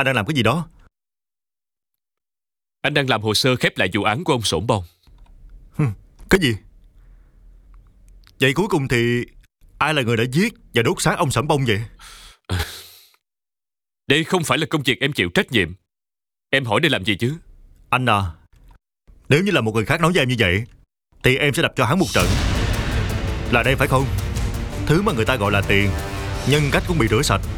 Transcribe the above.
Anh đang làm cái gì đó? Anh đang làm hồ sơ khép lại vụ án của ông Sổn Bông. Cái gì? Vậy cuối cùng thì ai là người đã giết và đốt xác ông Sẩm Bông vậy? Đây không phải là công việc em chịu trách nhiệm. Em hỏi để làm gì chứ? Anh à, nếu như là một người khác nói với em như vậy thì em sẽ đập cho hắn một trận. Là đây phải không? Thứ mà người ta gọi là tiền, nhân cách cũng bị rửa sạch.